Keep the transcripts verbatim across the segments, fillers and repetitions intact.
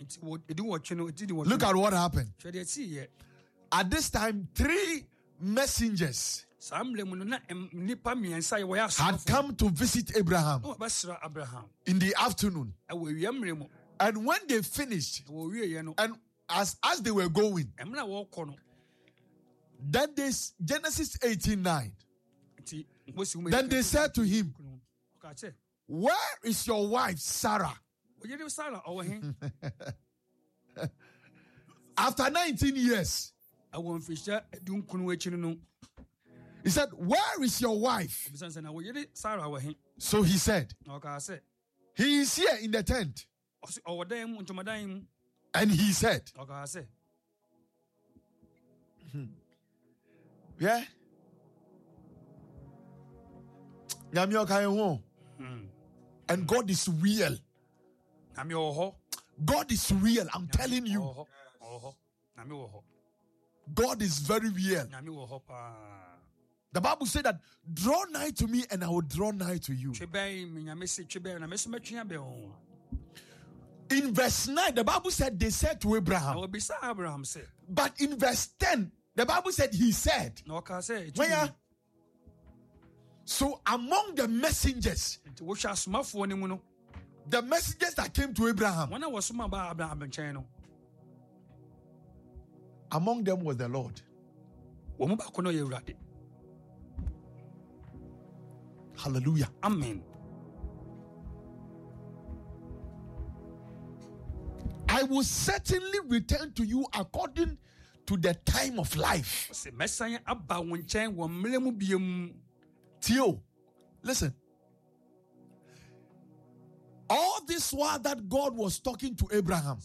Look at what happened. At this time, three messengers had come to visit Abraham in the afternoon. And when they finished, and as, as they were going, then this Genesis eighteen nine. Then they said to him, "Where is your wife Sarah?" After nineteen years, he said, "Where is your wife?" So he said, "He is here in the tent." And he said, hmm. Yeah. Hmm. And God is real. God is real. I'm telling you. God is very real. The Bible said that draw nigh to me and I will draw nigh to you. In verse nine, the Bible said they said to Abraham. But in verse ten, the Bible said he said. So among the messengers, the messengers that came to Abraham, among them was the Lord. Hallelujah. Amen. I will certainly return to you according to the time of life. Theo, listen. All this while that God was talking to Abraham,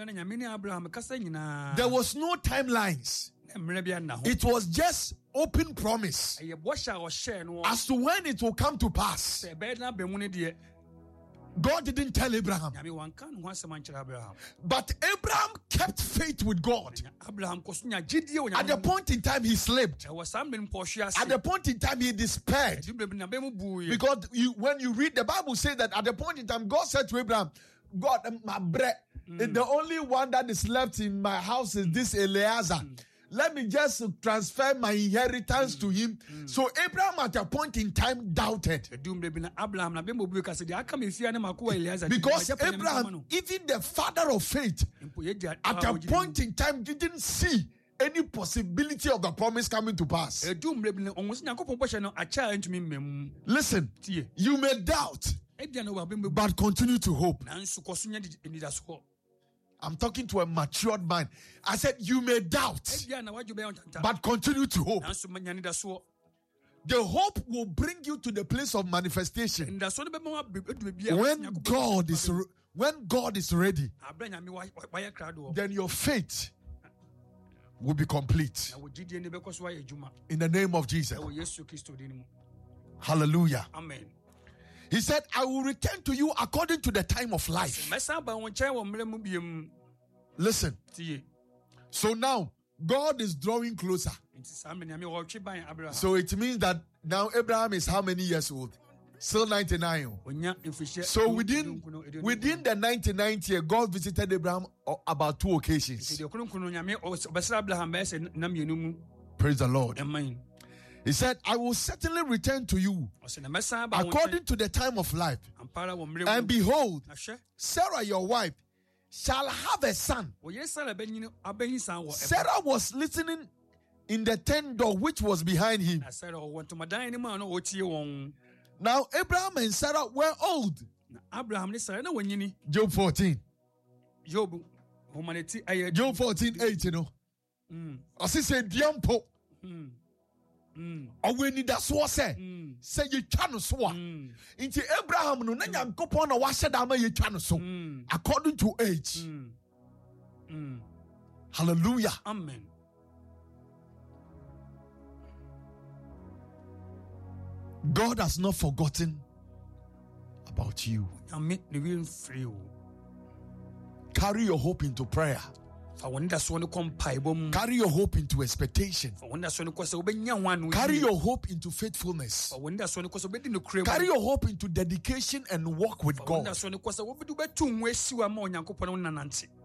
there was no timelines. It was just open promise as to when it will come to pass. God didn't tell Abraham. But Abraham kept faith with God. At the point in time he slept. At the point in time he despaired. Because you, when you read the Bible says that at the point in time God said to Abraham, God, my bread, mm. the only one that is left in my house is this Eliezer. Mm. Let me just transfer my inheritance mm. to him. Mm. So Abraham at a point in time doubted. Because Abraham, even the father of faith, at a point in time didn't see any possibility of the promise coming to pass. Listen, you may doubt, but continue to hope. I'm talking to a matured mind. I said, you may doubt, but continue to hope. The hope will bring you to the place of manifestation. When God is, when God is ready, then your faith will be complete. In the name of Jesus. Hallelujah. Amen. He said, I will return to you according to the time of life. Listen. So now, God is drawing closer. So it means that now Abraham is how many years old? Still ninety-nine. So within, within the ninety-ninth year, God visited Abraham about two occasions. Praise the Lord. Amen. He said, I will certainly return to you according to the time of life. And behold, Sarah, your wife, shall have a son. Sarah was listening in the tent door which was behind him. Now, Abraham and Sarah were old. Job fourteen. Job fourteen, eight, you know. As he said, Diampo. Or when it does what say, say you channel so. Into Abraham, no, Nanyam Kopon or Washadama, you channel so. According to age. Hallelujah. Amen. God has not forgotten about you. Carry your hope into prayer. Carry your hope into expectation. Carry your hope into faithfulness. Carry your hope into dedication and walk with God.